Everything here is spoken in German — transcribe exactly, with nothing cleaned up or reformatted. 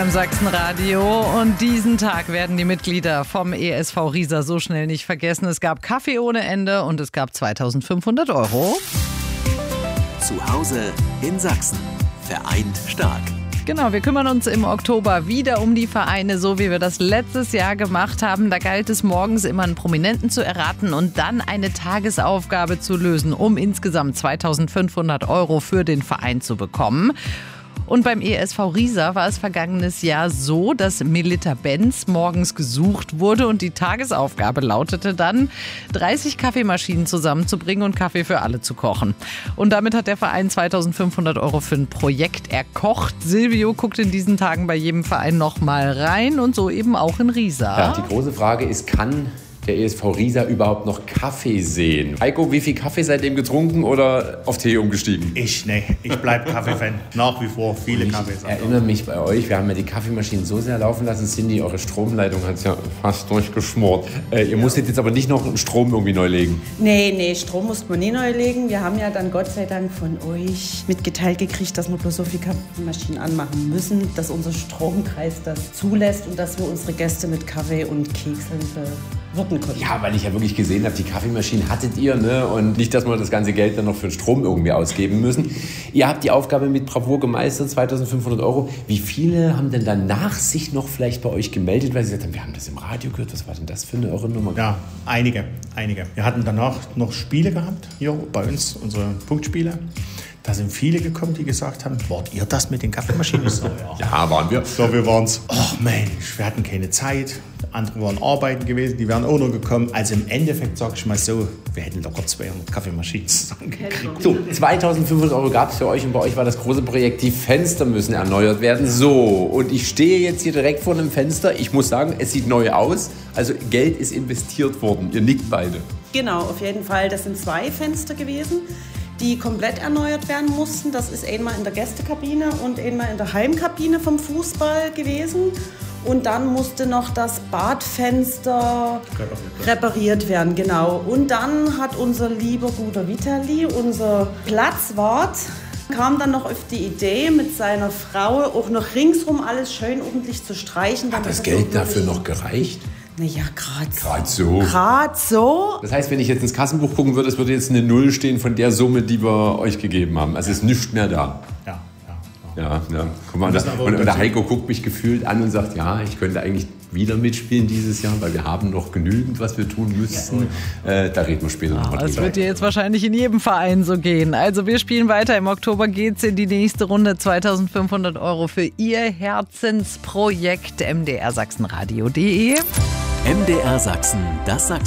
Im Sachsenradio, und diesen Tag werden die Mitglieder vom E S V Riesa so schnell nicht vergessen. Es gab Kaffee ohne Ende und es gab zweitausendfünfhundert Euro. Zu Hause in Sachsen. Vereint stark. Genau, wir kümmern uns im Oktober wieder um die Vereine, so wie wir das letztes Jahr gemacht haben. Da galt es morgens immer, einen Prominenten zu erraten und dann eine Tagesaufgabe zu lösen, um insgesamt zweitausendfünfhundert Euro für den Verein zu bekommen. Und beim E S V Riesa war es vergangenes Jahr so, dass Melitta Benz morgens gesucht wurde und die Tagesaufgabe lautete dann, dreißig Kaffeemaschinen zusammenzubringen und Kaffee für alle zu kochen. Und damit hat der Verein zweitausendfünfhundert Euro für ein Projekt erkocht. Silvio guckt in diesen Tagen bei jedem Verein noch mal rein und so eben auch in Riesa. Ja, die große Frage ist, kann der E S V Riesa überhaupt noch Kaffee sehen? Heiko, wie viel Kaffee seitdem getrunken oder auf Tee umgestiegen? Ich, ne, ich bleib Kaffee-Fan. Nach wie vor viele Kaffees. Ich erinnere mich bei euch, wir haben ja die Kaffeemaschinen so sehr laufen lassen. Cindy, eure Stromleitung hat es ja fast durchgeschmort. Äh, ihr ja. musstet jetzt aber nicht noch Strom irgendwie neu legen? Nee, nee, Strom mussten wir nie neu legen. Wir haben ja dann Gott sei Dank von euch mitgeteilt gekriegt, dass wir bloß so viele Kaffeemaschinen anmachen müssen, dass unser Stromkreis das zulässt und dass wir unsere Gäste mit Kaffee und Kekseln bewirten können. Ja, weil ich ja wirklich gesehen habe, die Kaffeemaschinen hattet ihr, ne? Und nicht, dass wir das ganze Geld dann noch für den Strom irgendwie ausgeben müssen. Ihr habt die Aufgabe mit Bravour gemeistert, zweitausendfünfhundert Euro. Wie viele haben denn danach sich noch vielleicht bei euch gemeldet, weil sie gesagt haben, wir haben das im Radio gehört, was war denn das für eine eure Nummer? Ja, einige, einige. Wir hatten danach noch Spiele gehabt, hier bei uns, unsere Punktspiele. Da sind viele gekommen, die gesagt haben, wart ihr das mit den Kaffeemaschinen? So, ja. Ja, waren wir. So, wir waren es. Ach Mensch, wir hatten keine Zeit. Andere waren arbeiten gewesen, die wären auch noch gekommen. Also im Endeffekt, sag ich mal so, wir hätten locker zweihundert Kaffeemaschinen zusammengekriegt. So, zweitausendfünfhundert Euro gab es für euch und bei euch war das große Projekt, die Fenster müssen erneuert werden. So, und ich stehe jetzt hier direkt vor einem Fenster. Ich muss sagen, es sieht neu aus. Also Geld ist investiert worden. Ihr nickt beide. Genau, auf jeden Fall. Das sind zwei Fenster gewesen, die komplett erneuert werden mussten. Das ist einmal in der Gästekabine und einmal in der Heimkabine vom Fußball gewesen. Und dann musste noch das Badfenster repariert, repariert werden, genau. Und dann hat unser lieber guter Vitali, unser Platzwart, kam dann noch auf die Idee, mit seiner Frau auch noch ringsrum alles schön ordentlich zu streichen. Hat das Geld dafür noch gereicht? Naja, gerade so. Gerade so. Gerade so. Das heißt, wenn ich jetzt ins Kassenbuch gucken würde, es würde jetzt eine Null stehen von der Summe, die wir euch gegeben haben. Also es ist nichts mehr da. Ja. Ja, ja. Guck mal, und, und, und der Heiko guckt mich gefühlt an und sagt, ja, ich könnte eigentlich wieder mitspielen dieses Jahr, weil wir haben noch genügend, was wir tun müssen. Ja, äh, da reden wir später ah, nochmal drüber. Das wird dir jetzt wahrscheinlich in jedem Verein so gehen. Also wir spielen weiter. Im Oktober geht's in die nächste Runde. zweitausendfünfhundert Euro für Ihr Herzensprojekt. M D R Sachsenradio punkt de M D R Sachsen, das Sachsen.